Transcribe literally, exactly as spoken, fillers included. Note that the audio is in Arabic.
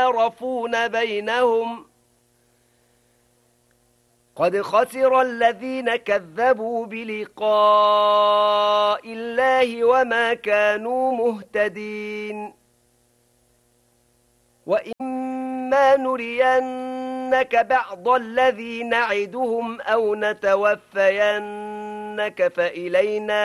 يتعارفون بينهم قد خسر الذين كذبوا بلقاء الله وما كانوا مهتدين وإما نرينك بعض الذي نعدهم أو نتوفينك فإلينا